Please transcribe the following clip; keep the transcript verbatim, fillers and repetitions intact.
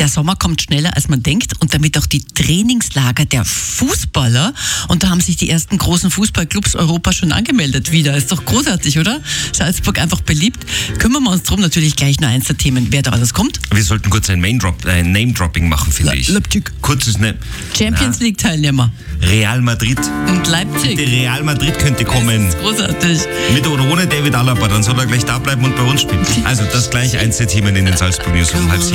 der Sommer kommt schneller, als man denkt und damit auch die Trainingslager der Fußballer. Und da haben sich die ersten großen Fußballclubs Europas schon angemeldet wieder. Ist doch großartig, oder? Salzburg einfach beliebt. Kümmern wir uns drum, natürlich gleich noch eins der Themen, wer da alles kommt. Wir sollten kurz ein Main-Drop, ein Name-Dropping machen, finde ich. Leipzig. Kurzes ne- Champions League Teilnehmer. Real Madrid. Und Leipzig. Die Real Madrid könnte kommen. Das ist großartig. Mit oder ohne David Alaba, dann soll er gleich da bleiben und bei uns spielen. Also das gleich eins der Themen in den Salzburg News um halb sieben.